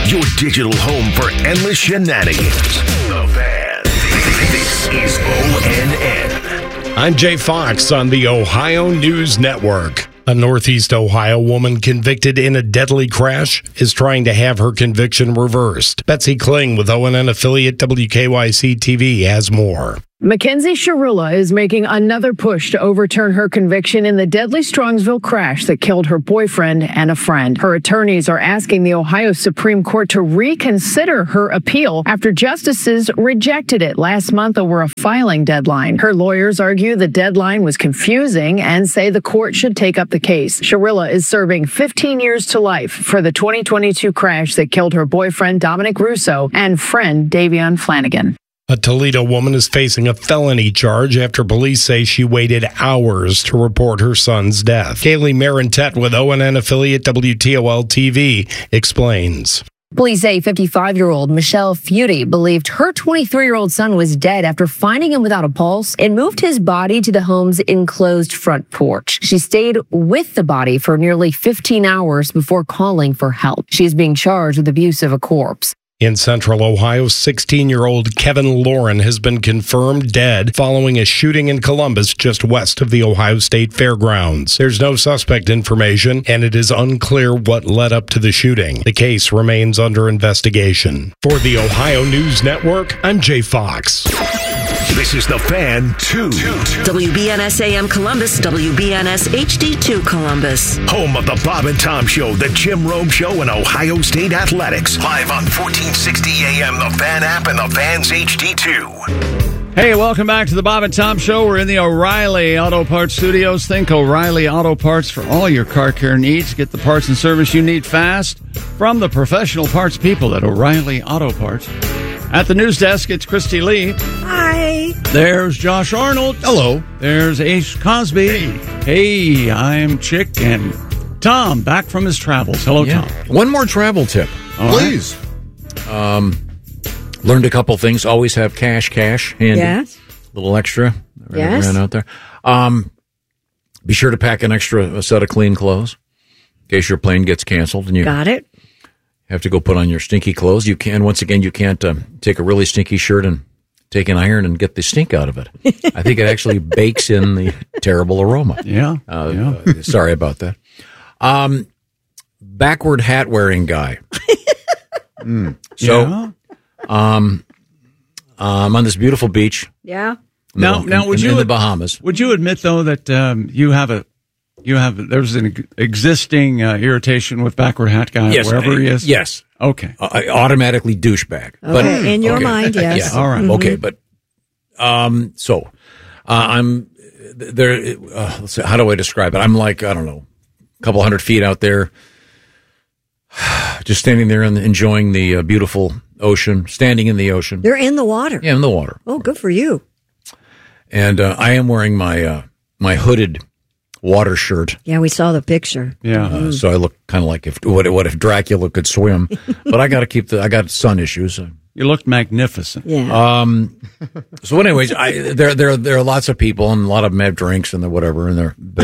your digital home for endless shenanigans. The Fan. This is ONN. I'm Jay Fox on the Ohio News Network. A Northeast Ohio woman convicted in a deadly crash is trying to have her conviction reversed. Betsy Kling with ONN affiliate WKYC TV has more. Mackenzie Sharula is making another push to overturn her conviction in the deadly Strongsville crash that killed her boyfriend and a friend. Her attorneys are asking the Ohio Supreme Court to reconsider her appeal after justices rejected it last month over a filing deadline. Her lawyers argue the deadline was confusing and say the court should take up the case. Sharula is serving 15 years to life for the 2022 crash that killed her boyfriend Dominic Russo and friend Davion Flanagan. A Toledo woman is facing a felony charge after police say she waited hours to report her son's death. Kaylee Marintet with ONN affiliate WTOL TV explains. Police say 55-year-old Michelle Feudy believed her 23-year-old son was dead after finding him without a pulse and moved his body to the home's enclosed front porch. She stayed with the body for nearly 15 hours before calling for help. She is being charged with abuse of a corpse. In central Ohio, 16-year-old Kevin Lauren has been confirmed dead following a shooting in Columbus just west of the Ohio State Fairgrounds. There's no suspect information, and it is unclear what led up to the shooting. The case remains under investigation. For the Ohio News Network, I'm Jay Fox. This is The Fan 2. WBNS AM Columbus, WBNS HD2 Columbus. Home of the Bob and Tom Show, the Jim Rome Show, and Ohio State Athletics. Live on 1460 AM, the Fan app, and the Fan's HD2. Hey, welcome back to the Bob and Tom Show. We're in the O'Reilly Auto Parts Studios. Think O'Reilly Auto Parts for all your car care needs. Get the parts and service you need fast from the professional parts people at O'Reilly Auto Parts. At the news desk, it's Christy Lee. Hi. There's Josh Arnold. Hello. There's Ace Cosby. Hey, I'm Chick. And Tom, back from his travels. Hello, Tom. One more travel tip, please. Learned a couple things. Always have cash handy. Yes. A little extra. Yes. Ran out there. Be sure to pack an extra set of clean clothes in case your plane gets canceled and you Got it. have to go put on your stinky clothes. You can't take a really stinky shirt and take an iron and get the stink out of it. I think it actually bakes in the terrible aroma. Yeah. Sorry about that. Backward hat wearing guy. So, I'm on this beautiful beach. Yeah. Now, would you in the Bahamas? Would you admit though that there's an existing irritation with backward hat guy wherever he is? Yes. Okay. I automatically douchebag. But in your mind, yes. Yeah. All right. Okay, but I'm there. Let's see, how do I describe it? I'm like, I don't know, a couple 100 feet out there, just standing there and enjoying the beautiful ocean. Standing in the ocean. You're in the water. Yeah, in the water. Oh, good for you. And I am wearing my my hooded water shirt. Yeah, we saw the picture. Yeah. So I look kind of like what if Dracula could swim? But I got to I got sun issues. You looked magnificent. Yeah. So anyways, there are lots of people and a lot of them have drinks and whatever and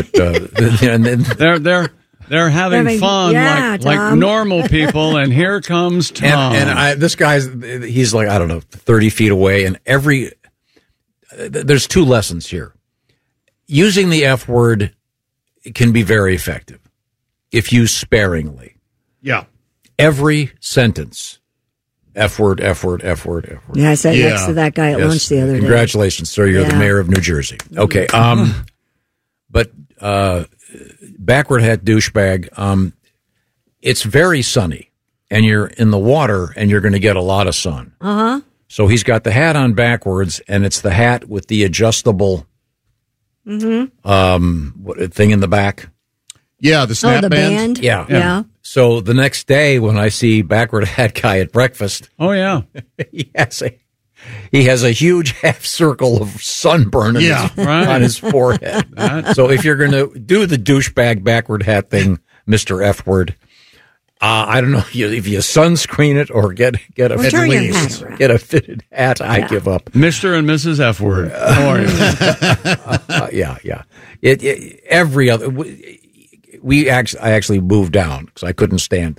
They're having fun like normal people, and here comes Tom. And this guy's he's like, I don't know, 30 feet away, and there's two lessons here. Using the F word can be very effective if used sparingly. Yeah. Every sentence, F word, F word, F word, F word. Yeah, I sat next to that guy at lunch the other day. Congratulations, sir. You're the mayor of New Jersey. Okay. But backward hat douchebag, it's very sunny, and you're in the water, and you're going to get a lot of sun. Uh-huh. So he's got the hat on backwards, and it's the hat with the adjustable thing in the back. Yeah, the snap the band. band. Yeah. So the next day when I see backward hat guy at breakfast, oh yeah, he has a huge half circle of sunburn on his forehead. So if you're going to do the douchebag backward hat thing, Mr. F word, I don't know if you sunscreen it or get a fitted hat. I give up. Mr. and Mrs. F word. How are you? Yeah. Every other. I actually moved down because I couldn't stand it.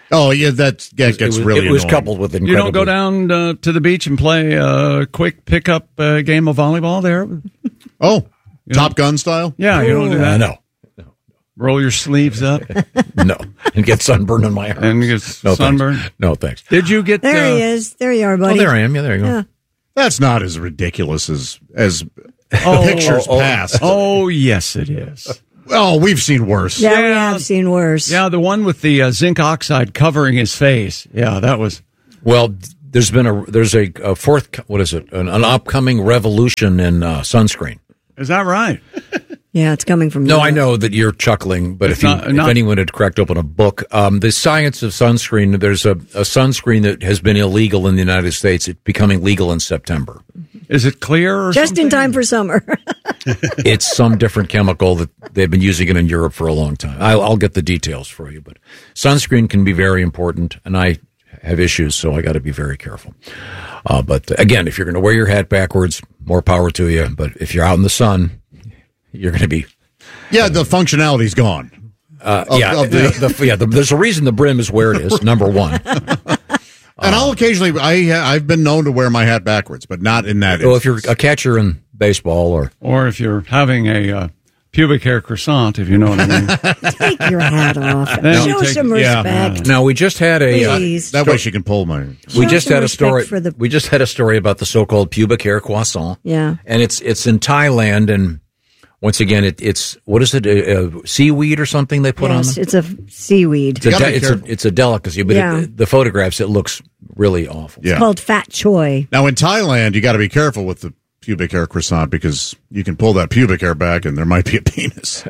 Oh, yeah, that gets really It was annoying. coupled with You don't go down to the beach and play a quick pickup game of volleyball there? Oh, Top Gun style? Yeah, you don't do that? No. Roll your sleeves up? No. And get sunburned on my arm. And get sunburned? Thanks. No, thanks. Did you get... There he is. There you are, buddy. Oh, there I am. Yeah, there you go. Yeah. That's not as ridiculous as the pictures past. Oh, yes, it is. Oh, we've seen worse. Yeah, we have seen worse. Yeah, the one with the zinc oxide covering his face. Yeah, that was... Well, there's a fourth, what is it, an upcoming revolution in sunscreen. Is that right? Yeah, it's coming from... No, Europe. I know that you're chuckling, but if anyone had cracked open a book, the science of sunscreen, there's a sunscreen that has been illegal in the United States. It's becoming legal in September. Is it clear or Just something? in time for summer. It's some different chemical that they've been using it in Europe for a long time. I'll get the details for you, but sunscreen can be very important, and I have issues, so I got to be very careful. But again, if you're going to wear your hat backwards, more power to you. But if you're out in the sun, you're going to be... Yeah, the functionality's gone. There's a reason the brim is where it is, number one. And I'll occasionally, I've been known to wear my hat backwards, but not in that Well, if you're a catcher in baseball or if you're having a pubic hair croissant, if you know what I mean. Take your hat off. Show some respect. Now, we just had Please. way she can pull my... We just had a story. For We just had a story about the so-called pubic hair croissant. Yeah. And it's in Thailand, and once again, it's what is it? Seaweed or something they put on them? It's a seaweed. It's a delicacy, but the photographs, it looks really awful. It's called fat choy. Now, in Thailand, you got to be careful with the pubic hair croissant because you can pull that pubic hair back and there might be a penis.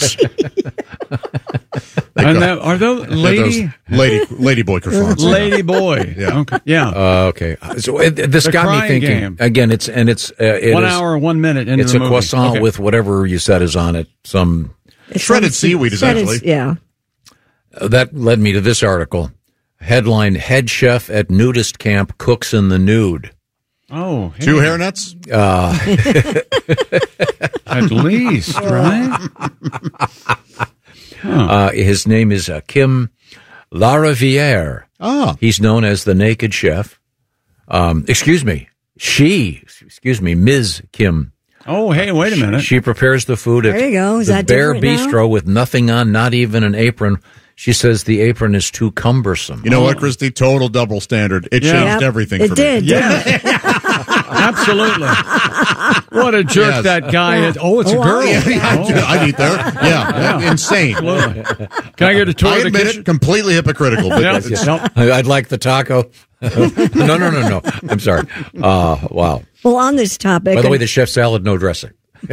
Are those lady boy croissants? Lady boy. Yeah. Okay. Yeah. Okay. So this The got me crying thinking game. again. It's 1 hour, 1 minute into It's the a movie. croissant Okay. with whatever you said is on it. Some shredded seaweed, essentially. Yeah. That led me to this article. Headline: Head chef at nudist camp cooks in the nude. Oh, hey. 2 hairnets? At least, right? His name is Kim Lariviere. Oh. He's known as the Naked Chef. Excuse me, Ms. Kim. Oh, hey, wait a minute. She prepares the food at There you go. Is the that Bear different now? Bistro with nothing on, not even an apron. She says the apron is too cumbersome. You know what, Christy? Total double standard. It changed everything for me. It did. Yeah. Absolutely. What a jerk Yes. that guy is. Oh, it's a girl. I'd eat there. Yeah. Insane. Absolutely. Can I get a tour I of the admit kitchen? it, completely hypocritical. But Yeah. it's- Nope. I'd like the taco. No. I'm sorry. Wow. Well, on this topic. By the way, the chef salad, no dressing.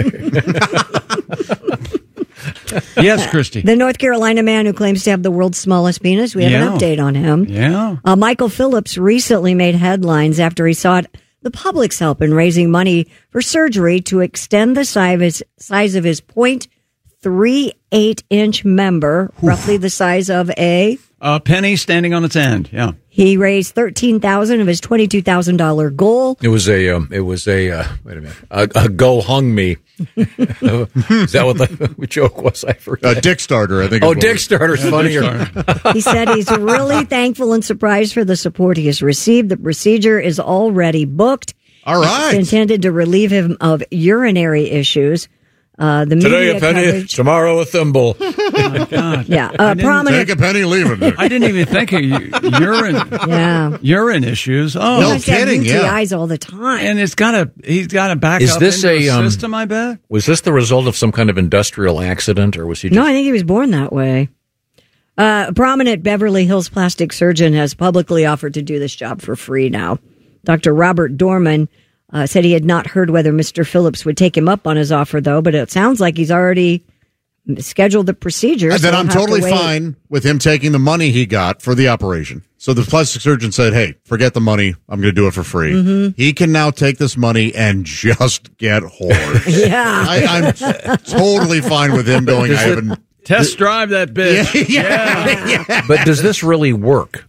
Yes, Christy. The North Carolina man who claims to have the world's smallest penis, we have an update on him. Yeah. Michael Phillips recently made headlines after he sought the public's help in raising money for surgery to extend the size of his 0.38-inch member, roughly the size of a... A penny standing on its end. Yeah. He raised $13,000 of his $22,000 goal. It was a wait a minute, a go hung me. Is that what the joke was? I forget. Dick Starter, I think. Oh, Dick Starter's funnier. He said he's really thankful and surprised for the support he has received. The procedure is already booked. All right. It's intended to relieve him of urinary issues. The Today media a penny, coverage, tomorrow a thimble. Oh, God. yeah, Take prominent. a penny, leave it. I didn't even think of urine. Yeah, Urine issues. Oh, No He's got kidding, yeah. UTIs all the time. and he's got to back Is up this into a, the system, I bet. Was this the result of some kind of industrial accident, or was he just... No, I think he was born that way. A prominent Beverly Hills plastic surgeon has publicly offered to do this job for free now. Dr. Robert Dorman said he had not heard whether Mr. Phillips would take him up on his offer, though, but it sounds like he's already scheduled the procedure. And so then we'll I'm have to totally wait. fine with him taking the money he got for the operation. So the plastic surgeon said, hey, forget the money. I'm going to do it for free. Mm-hmm. He can now take this money and just get whores. Yeah. I'm totally fine with him going, I haven't. Test drive that bitch. Yeah. But does this really work?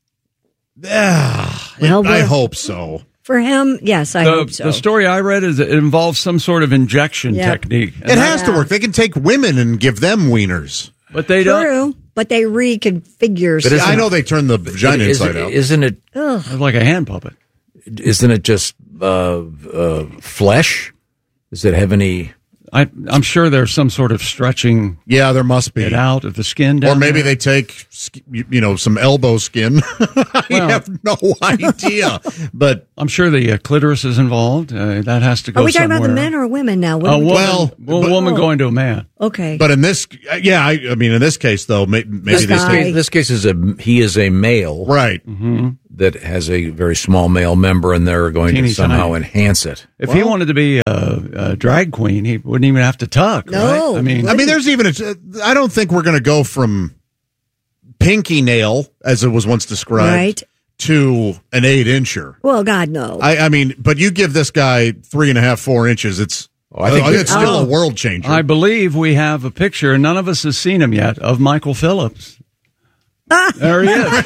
Well, I hope so. For him, yes, I hope so. The story I read is it involves some sort of injection technique. And It has to work. They can take women and give them wieners. But they True. don't. but they reconfigure. But I know they turn the vagina inside out. Isn't it like a hand puppet? Isn't it just flesh? Does it have any? I'm sure there's some sort of stretching. Yeah, there must be it out of the skin, or maybe they take some elbow skin. I have no idea, but I'm sure the clitoris is involved. That has to go. Are we talking somewhere. about the men or women now? A woman going to a man. Okay, but in this, I mean, in this case though, maybe this case is he is a male, right? Mm-hmm. That has a very small male member, and they're going to somehow enhance it. If he wanted to be a drag queen, he wouldn't even have to tuck. No, right? I mean, there's even I don't think we're going to go from pinky nail, as it was once described, to an 8-incher. Well, God, no. I mean, but you give this guy 3.5, 4 inches, it's still a world changer. I believe we have a picture, and none of us has seen him yet, of Michael Phillips. There he is.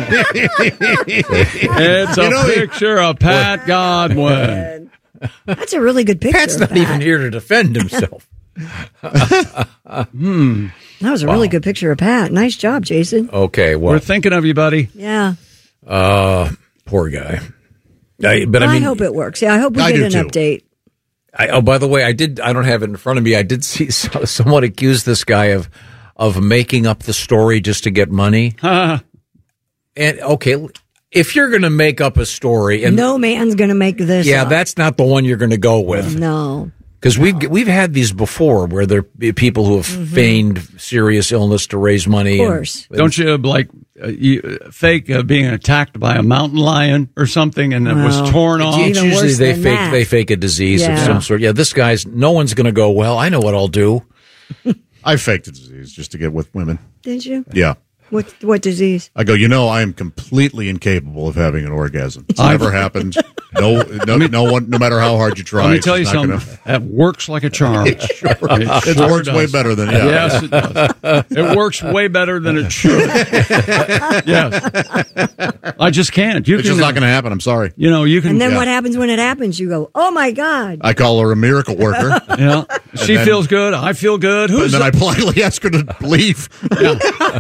It's a picture of Pat Godwin. That's a really good picture. Pat's not even here to defend himself. That was a really good picture of Pat. Nice job, Jason. Okay, well, we're thinking of you, buddy. Yeah. Poor guy. I hope it works. Yeah, I hope we get an update. By the way, I don't have it in front of me. I did see someone accuse this guy of making up the story just to get money. And okay, if you're going to make up a story, and no man's going to make this. Yeah, up. That's not the one you're going to go with. No, because we've had these before where there are people who have feigned serious illness to raise money. Of course, don't you fake being attacked by a mountain lion or something, and it was torn off? Usually they fake a disease of some sort. Yeah, this guy's no one's going to go. Well, I know what I'll do. I faked a disease just to get with women. Did you? Yeah. What disease? I go, I am completely incapable of having an orgasm. It's never happened. No one, no matter how hard you try. Let me tell you something. That works like a charm. It works way better than Yes, it does. It works way better than it should. Yes. I just can't. It's just not going to happen. I'm sorry. You can. And then what happens when it happens? You go, oh my God. I call her a miracle worker. Yeah. She feels good. I feel good. And then I politely ask her to leave. Yeah.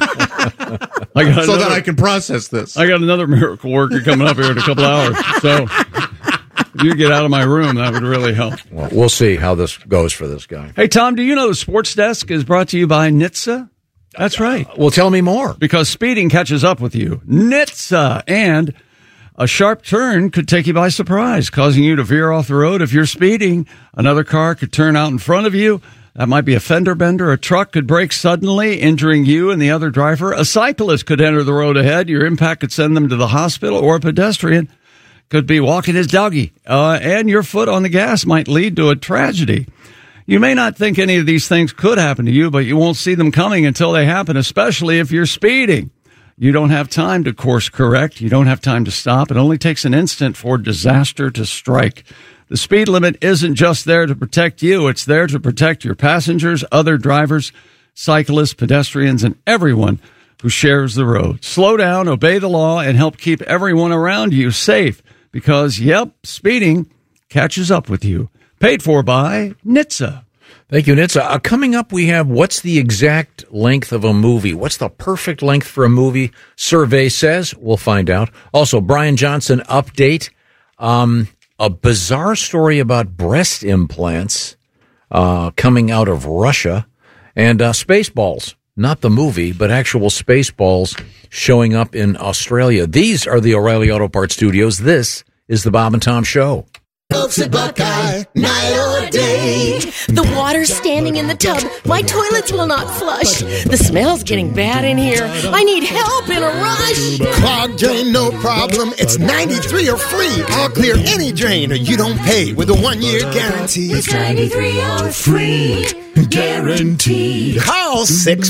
So that I can process this. I got another miracle worker coming up here in a couple hours. So if you get out of my room, that would really help. Well, we'll see how this goes for this guy. Hey, Tom, do you know the Sports Desk is brought to you by NHTSA? That's right. Well, tell me more. Because speeding catches up with you. NHTSA. And a sharp turn could take you by surprise, causing you to veer off the road. If you're speeding, another car could turn out in front of you. That might be a fender bender. A truck could brake suddenly, injuring you and the other driver. A cyclist could enter the road ahead. Your impact could send them to the hospital, or a pedestrian could be walking his doggy. And your foot on the gas might lead to a tragedy. You may not think any of these things could happen to you, but you won't see them coming until they happen, especially if you're speeding. You don't have time to course correct. You don't have time to stop. It only takes an instant for disaster to strike. The speed limit isn't just there to protect you. It's there to protect your passengers, other drivers, cyclists, pedestrians, and everyone who shares the road. Slow down, obey the law, and help keep everyone around you safe because, speeding catches up with you. Paid for by NHTSA. Thank you, NHTSA. Coming up, we have what's the exact length of a movie? What's the perfect length for a movie? Survey says. We'll find out. Also, Brian Johnson update. A bizarre story about breast implants coming out of Russia, and Spaceballs, not the movie, but actual Spaceballs showing up in Australia. These are the O'Reilly Auto Parts Studios. This is the Bob and Tom Show. Folks at Buckeye, night or day. The water's standing in the tub. My toilets will not flush. The smell's getting bad in here. I need help in a rush. Clogged drain, no problem. It's 93 or free. I'll clear any drain or you don't pay with a 1-year guarantee. It's 93 or free. Guaranteed. Call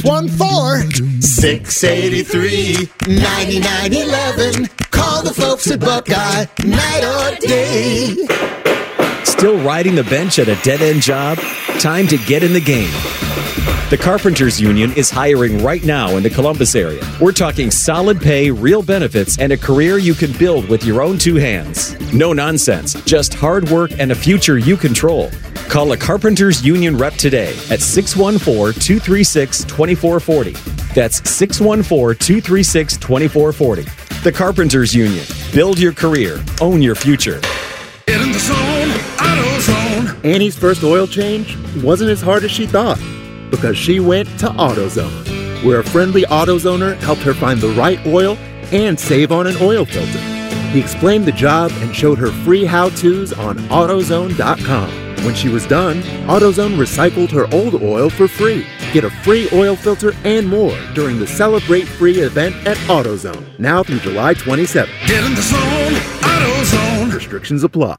614-683-9911. Call the folks at Buckeye, night or day. Still riding the bench at a dead-end job? Time to get in the game. The Carpenters Union is hiring right now in the Columbus area. We're talking solid pay, real benefits, and a career you can build with your own 2 hands. No nonsense, just hard work and a future you control. Call a Carpenters Union rep today at 614-236-2440. That's 614-236-2440. The Carpenters Union. Build your career. Own your future. Get in the zone, AutoZone. Annie's first oil change wasn't as hard as she thought because she went to AutoZone, where a friendly AutoZoner helped her find the right oil and save on an oil filter. He explained the job and showed her free how-tos on AutoZone.com. When she was done, AutoZone recycled her old oil for free. Get a free oil filter and more during the Celebrate Free event at AutoZone, now through July 27th. Get in the zone, AutoZone. Restrictions apply.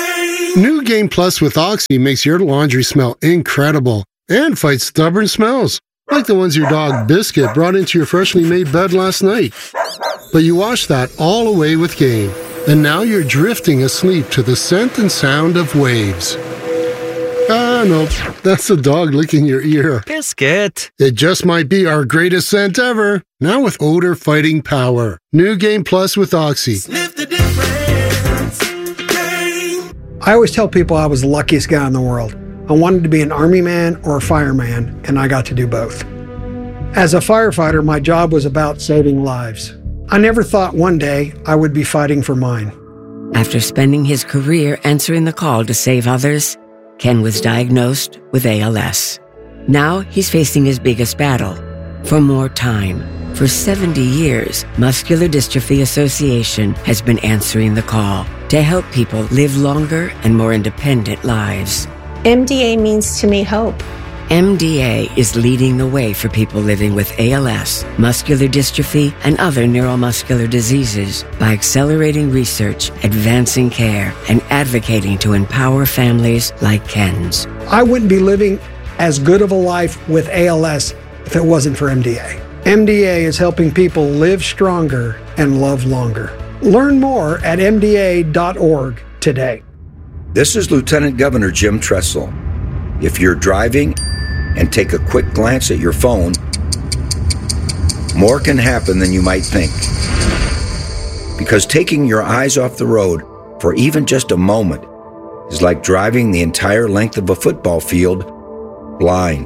New Game Plus with Oxy makes your laundry smell incredible and fights stubborn smells, like the ones your dog Biscuit brought into your freshly made bed last night. But you washed that all away with Game, and now you're drifting asleep to the scent and sound of waves. Ah, no, that's the dog licking your ear. Biscuit. It just might be our greatest scent ever, now with odor-fighting power. New Game Plus with Oxy. Sniff the difference. Game. I always tell people I was the luckiest guy in the world. I wanted to be an army man or a fireman, and I got to do both. As a firefighter, my job was about saving lives. I never thought one day I would be fighting for mine. After spending his career answering the call to save others, Ken was diagnosed with ALS. Now he's facing his biggest battle, for more time. For 70 years, Muscular Dystrophy Association has been answering the call to help people live longer and more independent lives. MDA means to me hope. MDA is leading the way for people living with ALS, muscular dystrophy, and other neuromuscular diseases by accelerating research, advancing care, and advocating to empower families like Ken's. I wouldn't be living as good of a life with ALS if it wasn't for MDA. MDA is helping people live stronger and love longer. Learn more at MDA.org today. This is Lieutenant Governor Jim Tressel. If you're driving and take a quick glance at your phone, more can happen than you might think. Because taking your eyes off the road for even just a moment is like driving the entire length of a football field blind.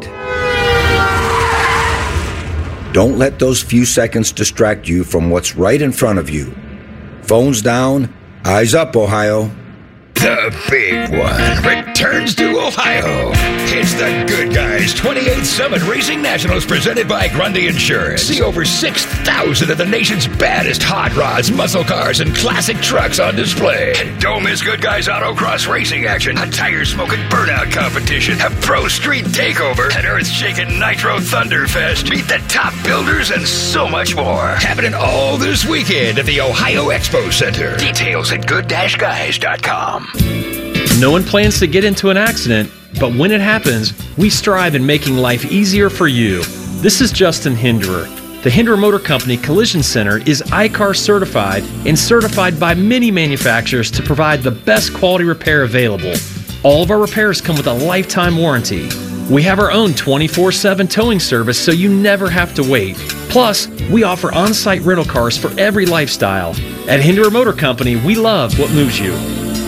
Don't let those few seconds distract you from what's right in front of you. Phones down, eyes up, Ohio. The big one returns to Ohio. It's the Good Guys 28th Summit Racing Nationals presented by Grundy Insurance. See over 6,000 of the nation's baddest hot rods, muscle cars, and classic trucks on display. And don't miss Good Guys Autocross racing action, a tire-smoking burnout competition, a pro street takeover, an earth-shaking Nitro Thunderfest, meet the top builders, and so much more. Happening all this weekend at the Ohio Expo Center. Details at good-guys.com. No one plans to get into an accident, but when it happens, we strive in making life easier for you. This is Justin Hinderer. The Hinderer Motor Company Collision Center is ICAR certified and certified by many manufacturers to provide the best quality repair available. All of our repairs come with a lifetime warranty. We have our own 24/7 towing service so you never have to wait. Plus, we offer on-site rental cars for every lifestyle. At Hinderer Motor Company, we love what moves you.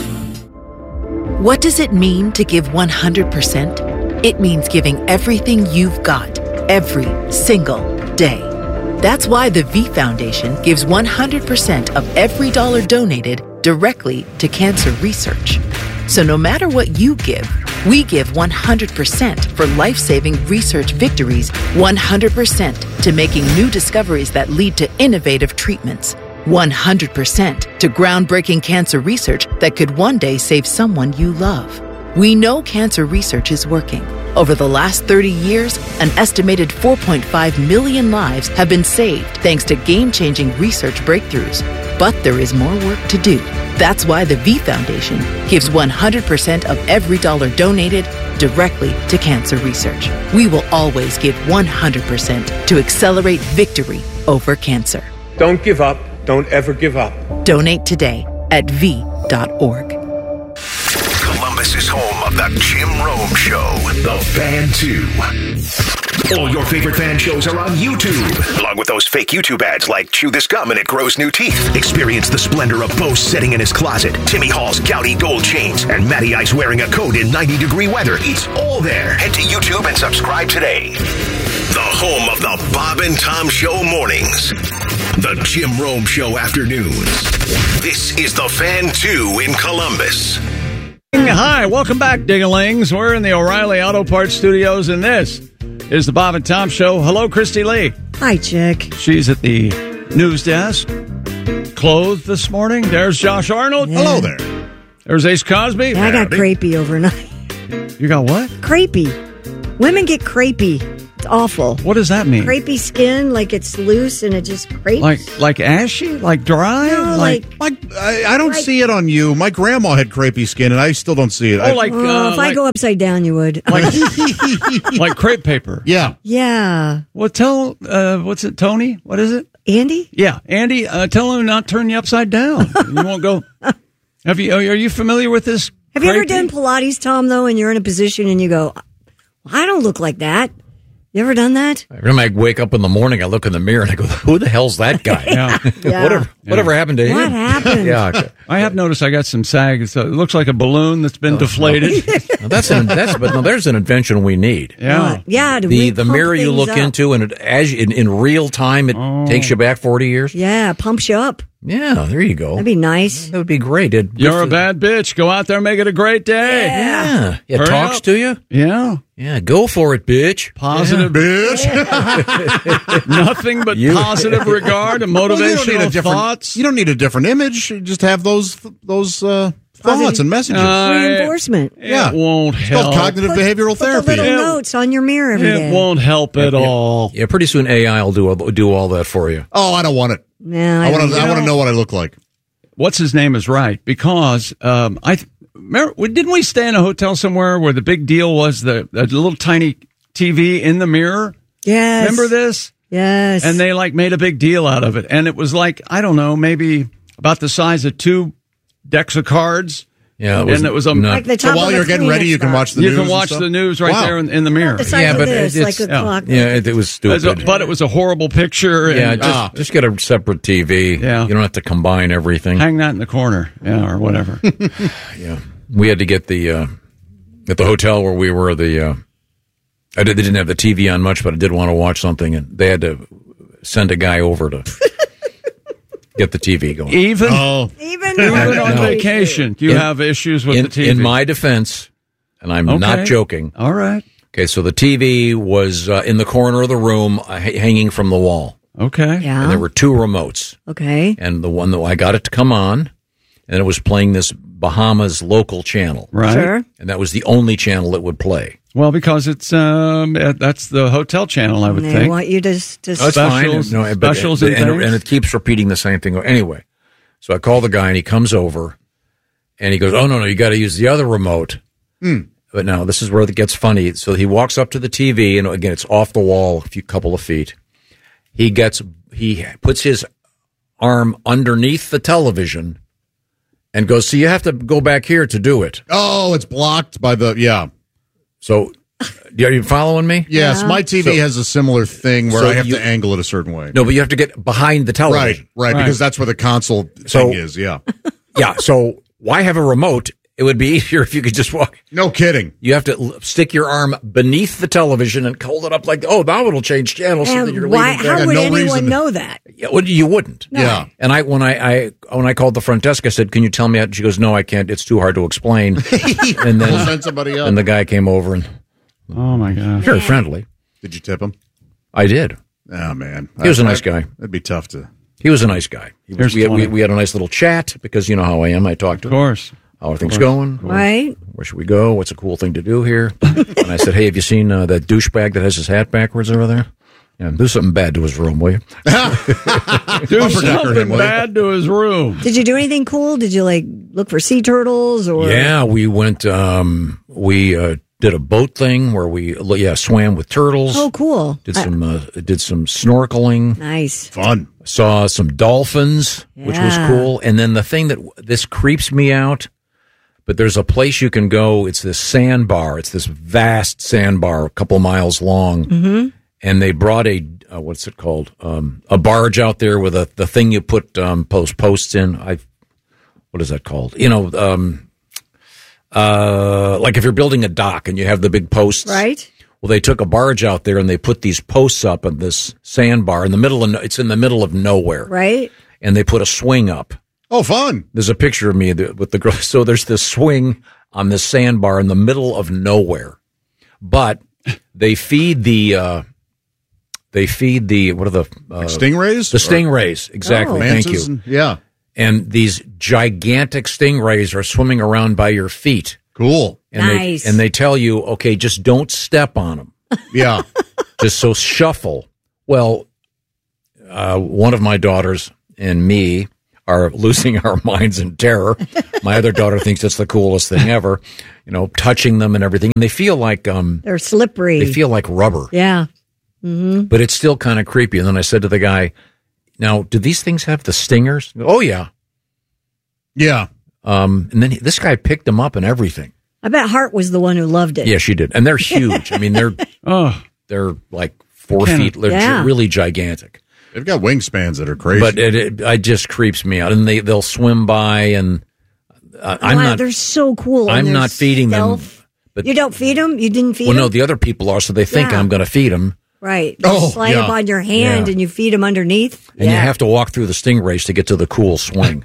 What does it mean to give 100%? It means giving everything you've got, every single day. That's why the V Foundation gives 100% of every dollar donated directly to cancer research. So no matter what you give, we give 100% for life-saving research victories, 100% to making new discoveries that lead to innovative treatments, 100% to groundbreaking cancer research that could one day save someone you love. We know cancer research is working. Over the last 30 years, an estimated 4.5 million lives have been saved thanks to game-changing research breakthroughs. But there is more work to do. That's why the V Foundation gives 100% of every dollar donated directly to cancer research. We will always give 100% to accelerate victory over cancer. Don't give up. Don't ever give up. Donate today at v.org. Columbus is home of the Jim Rome Show, The Fan 2. All your favorite fan shows are on YouTube, along with those fake YouTube ads like Chew This Gum and It Grows New Teeth. Experience the splendor of Bo sitting in his closet, Timmy Hall's gouty gold chains, and Matty Ice wearing a coat in 90-degree weather. It's all there. Head to YouTube and subscribe today. The home of the Bob and Tom Show mornings. The Jim Rome Show afternoons. This is the Fan 2 in Columbus. Hi, welcome back, Dingalings. We're in the O'Reilly Auto Parts Studios, and this is the Bob and Tom Show. Hello, Christy Lee. Hi, Chick. She's at the news desk, clothed this morning. There's Josh Arnold. Yeah. Hello there. There's Ace Cosby. Yeah, I got crepey overnight. You got what? Crepey. Women get crepey. It's awful. What does that mean? Crepey skin, like it's loose and it just crepes. Like ashy? Like dry? No, I don't see it on you. My grandma had crepey skin, and I still don't see it. If I go upside down, you would. Like crepe paper. Yeah. Yeah. Well, tell, what's it, Tony? What is it? Andy? Yeah, Andy, tell him not to turn you upside down. You won't go. Are you familiar with this? Have you ever done Pilates, Tom, though, and you're in a position and you go, I don't look like that. You ever done that? Every time I wake up in the morning, I look in the mirror and I go, who the hell's that guy? Yeah. Whatever happened to him? What happened? Yeah. I have noticed I got some sag. So it looks like a balloon that's been deflated. Well, there's an invention we need. Yeah. Yeah. The mirror you look into, and in real time, it takes you back 40 years. Yeah, pumps you up. Yeah, there you go. That'd be nice. That would be great. You're a bad bitch. Go out there and make it a great day. Yeah. It Hurry talks up. to you. Yeah. Yeah, go for it, bitch. Positive. Bitch. Nothing but positive regard and motivational thoughts. You don't need a different image. You just have those thoughts and messages. Reinforcement. It won't It's help. called cognitive behavioral Put the therapy. little notes on your mirror every day. It won't help at all. Yeah, pretty soon AI will do all that for you. Oh, I don't want it. No, I want to know what I look like. What's his name is right, because didn't we stay in a hotel somewhere where the big deal was the little tiny TV in the mirror? Yes. Remember this? Yes. And they made a big deal out of it. And it was I don't know, maybe about the size of 2 decks of cards. Yeah, it was like the top so while of you're getting ready, you can watch the news. You can watch the news right there in the mirror. The size of this, like a clock. Yeah, it was stupid. But it was a horrible picture. Yeah, And, just get a separate TV. Yeah. You don't have to combine everything. hang that in the corner, or whatever. Yeah, we had to get the at the hotel where we were. They didn't have the TV on much, but I did want to watch something, and they had to send a guy over to get the TV going. Even Oh. Even on vacation, you have issues with the TV. In my defense, and I'm not joking. All right. Okay, so the TV was in the corner of the room, hanging from the wall. Okay. Yeah. And there were 2 remotes. Okay. And the one that I got it to come on, and it was playing this Bahamas local channel. Right. Sure. And that was the only channel it would play. Well, because it's that's the hotel channel, I would They think. want you to That's fine. specials and things. And it keeps repeating the same thing. Anyway, so I call the guy, and he comes over, and he goes, "Oh, no, you got to use the other remote." But now this is where it gets funny. So he walks up to the TV, and again, it's off the wall a couple of feet. He puts his arm underneath the television and goes, "So you have to go back here to do it." Oh, it's blocked by the So, are you following me? Yes, my TV has a similar thing where so I have you- to angle it a certain way. No, but you have to get behind the television. Right, because that's where the console thing is, yeah. Yeah, so why have a remote? It would be easier if you could just walk. No kidding. You have to stick your arm beneath the television and hold it up like, now it'll change channels. So that you're leaving How would anyone know that? Yeah, well, you wouldn't. No. Yeah. And when I called the front desk, I said, "Can you tell me?" She goes, "No, I can't. It's too hard to explain." And then We'll send somebody up. And the guy came over and Oh my gosh, very friendly. Did you tip him? I did. Oh, man. He was a nice guy. It'd be tough to. He was a nice guy. We had a nice little chat because you know how I am. I talked to him. Of course. How are things going? Right. Where should we go? What's a cool thing to do here? And I said, "Hey, have you seen that douchebag that has his hat backwards over there? Yeah, do something bad to his room, will you?" Do something bad to his room. Did you do anything cool? Did you look for sea turtles or? Yeah, we went. We did a boat thing where we swam with turtles. Oh, cool. Did some snorkeling. Nice. Fun. Saw some dolphins, which was Yeah. cool. And then the thing that this creeps me out, but there's a place you can go. It's this sandbar. It's this vast sandbar, a couple miles long. Mm-hmm. And they brought what's it called? A barge out there with the thing you put posts in. What is that called? You know, like if you're building a dock and you have the big posts. Right. Well, they took a barge out there and they put these posts up on this sandbar in the middle of it's in the middle of nowhere, right? And they put a swing up. Oh, fun! There's a picture of me with the girl. So there's this swing on this sandbar in the middle of nowhere, but they feed the what are the stingrays? The stingrays, exactly. Thank you. Yeah. And these gigantic stingrays are swimming around by your feet. Cool. And nice. They tell you, okay, just don't step on them. Yeah. Just so shuffle. Well, one of my daughters and me are losing our minds in terror. My other daughter thinks it's the coolest thing ever, touching them and everything. And they feel like they're slippery. They feel like rubber. Yeah. Mm-hmm. But it's still kind of creepy. And then I said to the guy, now, do these things have the stingers? Oh, yeah. Yeah. And then this guy picked them up and everything. I bet Hart was the one who loved it. Yeah, she did. And they're huge. I mean, they're like 4 feet. They're really gigantic. They've got wingspans that are crazy. But it just creeps me out. And they'll swim by, and I'm not. They're so cool. I'm not feeding them. But you don't feed them? You didn't feed them? Well, no, the other people are, so they think I'm going to feed them. Right. You slide up on your hand and you feed them underneath. And you have to walk through the stingrays to get to the cool swing.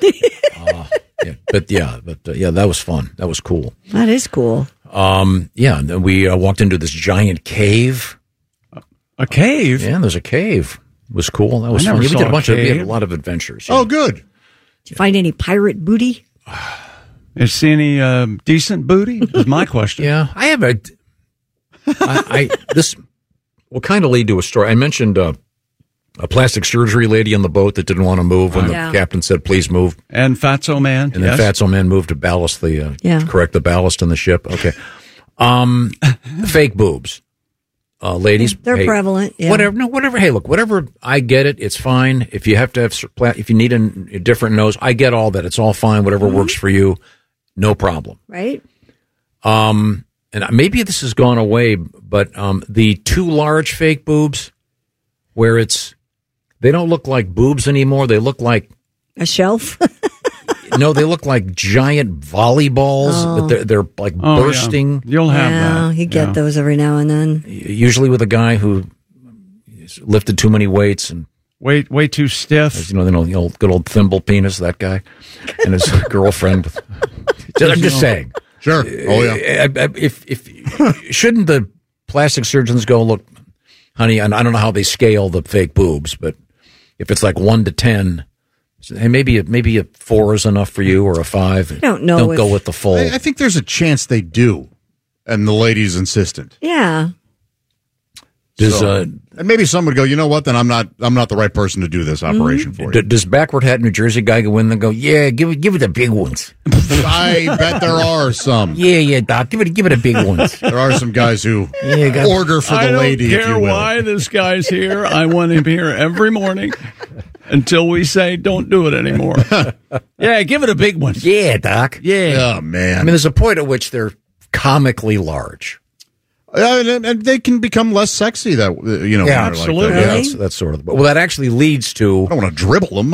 But that was fun. That was cool. That is cool. And then we walked into this giant cave. A cave? Yeah, there's a cave. It was cool. That was fun. We did we had a lot of adventures. Oh, good. Did you find any pirate booty? Did you see any decent booty? Is my question. Yeah, I have this will kind of lead to a story. I mentioned a plastic surgery lady on the boat that didn't want to move when the captain said, please move. And Fatso Man. And then Fatso Man moved to ballast correct the ballast in the ship. Okay. Fake boobs. Ladies. They're prevalent. Yeah. Whatever. Hey, look, whatever. I get it. It's fine. If you have to if you need a different nose, I get all that. It's all fine. Whatever works for you. No problem. Right. And maybe this has gone away, but the too large fake boobs, where they don't look like boobs anymore. They look like a shelf. No, they look like giant volleyballs, but they're like bursting. Yeah. You'll have that. You get those every now and then. Usually with a guy who lifted too many weights and way too stiff. The old good old thimble penis, that guy, and his girlfriend. I'm just saying. Sure. Oh yeah. If shouldn't the plastic surgeons go, look, honey, and I don't know how they scale the fake boobs, but if it's like 1 to 10, hey, maybe a 4 is enough for you, or a 5. I don't know. Don't go with the full. I think there's a chance they do, and the lady's insistent. Yeah. And maybe some would go, you know what? Then I'm not the right person to do this operation for you. Does Backward Hat New Jersey guy go in and go, yeah, give it the big ones? I bet there are some. Yeah, Doc, give it the big ones. There are some guys who order for the lady. I don't care if you will. why this guy's here. I want him here every morning until we say don't do it anymore. Yeah, give it a big one. Yeah, Doc. Yeah. Oh man. I mean, there's a point at which they're comically large. And they can become less sexy. Yeah, absolutely. Like that. That's sort of. Well, that actually leads to. I don't want to dribble them.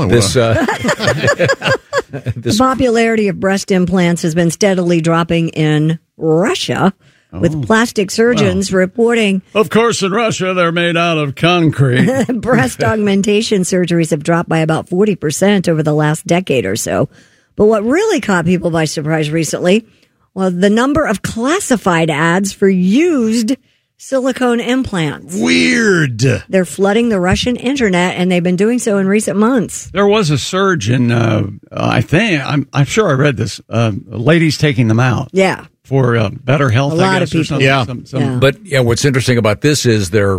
The popularity of breast implants has been steadily dropping in Russia, with plastic surgeons reporting. Of course, in Russia, they're made out of concrete. Breast augmentation surgeries have dropped by about 40% over the last decade or so. But what really caught people by surprise recently, well, the number of classified ads for used silicone implants. Weird. They're flooding the Russian internet, and they've been doing so in recent months. There was a surge in, I think, I'm sure I read this, ladies taking them out. Yeah. For better health, a lot of people. But what's interesting about this is they're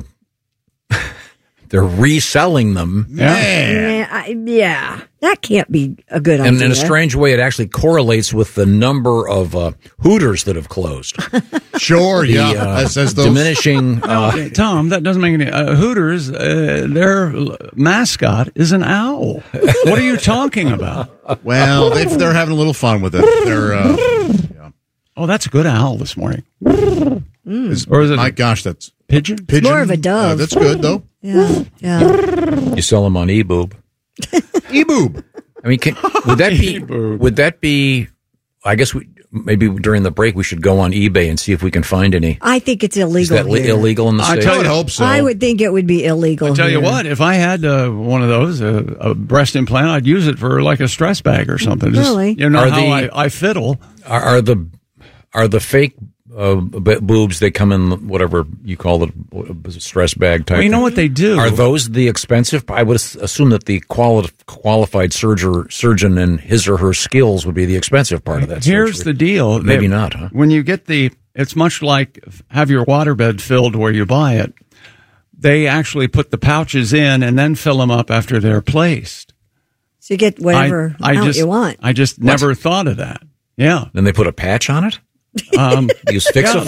reselling them. Yeah, that can't be a good idea. And in a strange way, it actually correlates with the number of Hooters that have closed. Sure, that says those. Diminishing. Tom, that doesn't make any. Hooters, their mascot is an owl. What are you talking about? Well, they're having a little fun with it. They're. Oh, that's a good owl this morning. Or is it? My gosh, that's pigeon. It's more of a dove. That's good though. Yeah. You sell them on eBoob. eBoob. I mean, would that be? I guess maybe during the break we should go on eBay and see if we can find any. I think it's illegal. Is that illegal in the States? I would hope so. I would think it would be illegal. I tell you here. what, if I had one of those, a breast implant, I'd use it for like a stress bag or something. Really? You know how I fiddle. Are the fake boobs, they come in whatever you call it, stress bag type? Well, you know what they do? Are those the expensive? I would assume that the qualified surgeon and his or her skills would be the expensive part of that. Here's surgery. the deal. Maybe not, huh? When you get it's much like have your waterbed filled where you buy it. They actually put the pouches in and then fill them up after they're placed. So you get whatever amount you want. I just never thought of that. Yeah. Then they put a patch on it? Use Fix-A